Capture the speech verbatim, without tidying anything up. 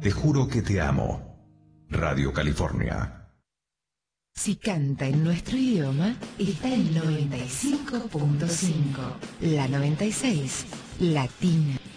Te juro que te amo. Radio California. Si canta en nuestro idioma, está en noventa y cinco punto cinco. La noventa y seis, Latina.